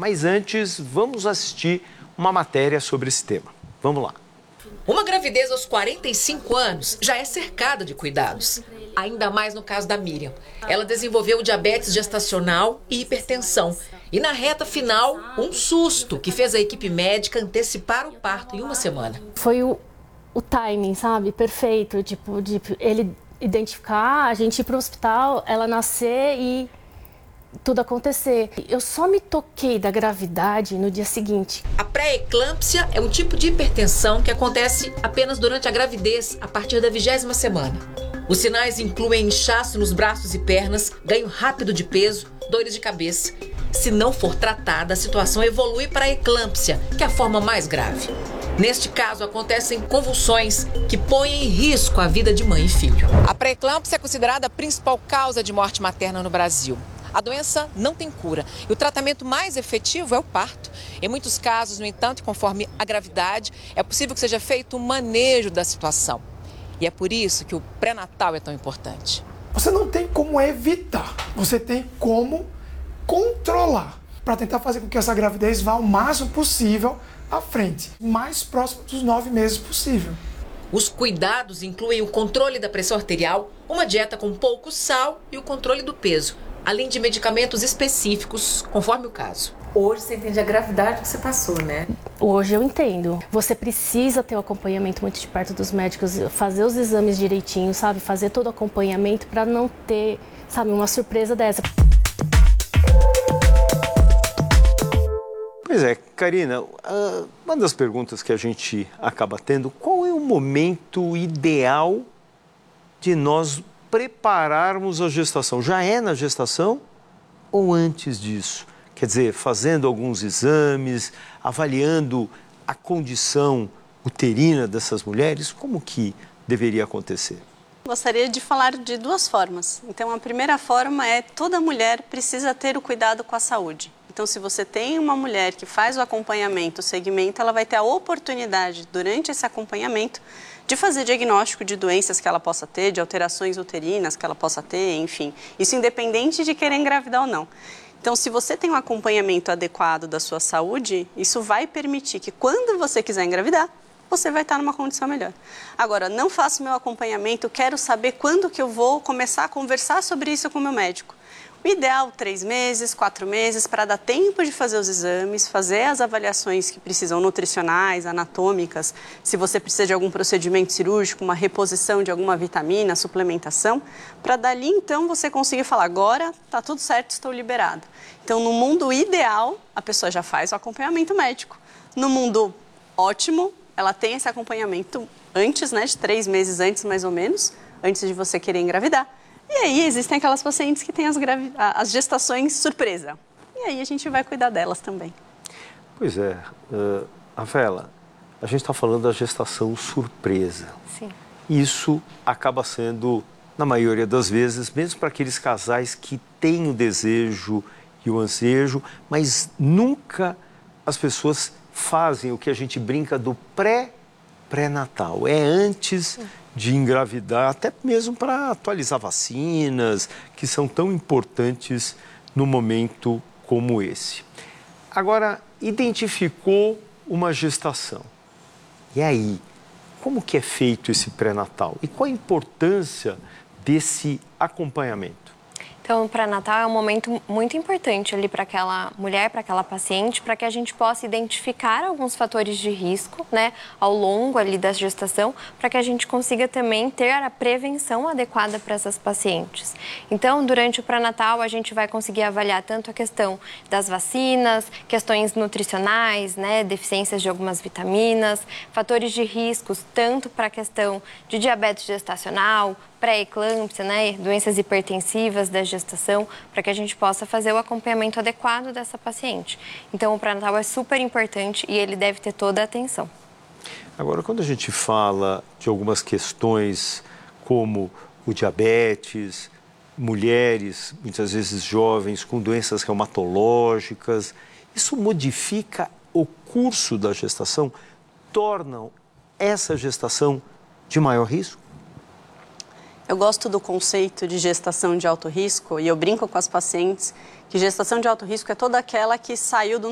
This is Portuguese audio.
Mas antes, vamos assistir uma matéria sobre esse tema. Vamos lá. Uma gravidez aos 45 anos já é cercada de cuidados. Ainda mais no caso da Miriam. Ela desenvolveu diabetes gestacional e hipertensão. E na reta final, um susto que fez a equipe médica antecipar o parto em uma semana. Foi o timing, sabe? Perfeito. Tipo, de ele identificar, a gente ir para o hospital, ela nascer e tudo acontecer. Eu só me toquei da gravidade no dia seguinte. A pré-eclâmpsia é um tipo de hipertensão que acontece apenas durante a gravidez, a partir da 20ª semana. Os sinais incluem inchaço nos braços e pernas, ganho rápido de peso, dores de cabeça. Se não for tratada, a situação evolui para a eclâmpsia, que é a forma mais grave. Neste caso, acontecem convulsões que põem em risco a vida de mãe e filho. A pré-eclâmpsia é considerada a principal causa de morte materna no Brasil. A doença não tem cura e o tratamento mais efetivo é o parto. Em muitos casos, no entanto, conforme a gravidade, é possível que seja feito um manejo da situação. E é por isso que o pré-natal é tão importante. Você não tem como evitar, você tem como controlar para tentar fazer com que essa gravidez vá o máximo possível à frente, mais próximo dos 9 meses possível. Os cuidados incluem o controle da pressão arterial, uma dieta com pouco sal e o controle do peso, além de medicamentos específicos, conforme o caso. Hoje você entende a gravidade que você passou, né? Hoje eu entendo. Você precisa ter o acompanhamento muito de perto dos médicos, fazer os exames direitinho, sabe? Fazer todo o acompanhamento para não ter, sabe, uma surpresa dessa. Pois é, Karina, uma das perguntas que a gente acaba tendo, qual é o momento ideal de nós prepararmos a gestação? Já é na gestação ou antes disso? Quer dizer, fazendo alguns exames, avaliando a condição uterina dessas mulheres, como que deveria acontecer? Gostaria de falar de duas formas. Então, a primeira forma é toda mulher precisa ter o cuidado com a saúde. Então, se você tem uma mulher que faz o acompanhamento, o segmento, ela vai ter a oportunidade, durante esse acompanhamento, de fazer diagnóstico de doenças que ela possa ter, de alterações uterinas que ela possa ter, enfim. Isso independente de querer engravidar ou não. Então, se você tem um acompanhamento adequado da sua saúde, isso vai permitir que quando você quiser engravidar, você vai estar numa condição melhor. Agora, não faço meu acompanhamento, quero saber quando que eu vou começar a conversar sobre isso com o meu médico. O ideal, 3 meses, 4 meses, para dar tempo de fazer os exames, fazer as avaliações que precisam nutricionais, anatômicas, se você precisa de algum procedimento cirúrgico, uma reposição de alguma vitamina, suplementação, para dali então você conseguir falar, agora está tudo certo, estou liberado. Então, no mundo ideal, a pessoa já faz o acompanhamento médico. No mundo ótimo, ela tem esse acompanhamento antes, né, de 3 meses antes, mais ou menos, antes de você querer engravidar. E aí existem aquelas pacientes que têm as gestações surpresa. E aí a gente vai cuidar delas também. Pois é, Rafaela, a gente está falando da gestação surpresa. Sim. Isso acaba sendo, na maioria das vezes, mesmo para aqueles casais que têm o desejo e o ansejo, mas nunca as pessoas fazem o que a gente brinca do pré-natal. É antes de engravidar, até mesmo para atualizar vacinas, que são tão importantes num momento como esse. Agora, identificou uma gestação. E aí, como que é feito esse pré-natal? E qual a importância desse acompanhamento? Então, o pré-natal é um momento muito importante ali para aquela mulher, para aquela paciente, para que a gente possa identificar alguns fatores de risco, né, ao longo ali da gestação, para que a gente consiga também ter a prevenção adequada para essas pacientes. Então, durante o pré-natal, a gente vai conseguir avaliar tanto a questão das vacinas, questões nutricionais, né, deficiências de algumas vitaminas, fatores de riscos, tanto para a questão de diabetes gestacional, pré-eclâmpsia, né, doenças hipertensivas da gestação, para que a gente possa fazer o acompanhamento adequado dessa paciente. Então, o pré-natal é super importante e ele deve ter toda a atenção. Agora, quando a gente fala de algumas questões como o diabetes, mulheres, muitas vezes jovens, com doenças reumatológicas, isso modifica o curso da gestação? Tornam essa gestação de maior risco? Eu gosto do conceito de gestação de alto risco e eu brinco com as pacientes que gestação de alto risco é toda aquela que saiu do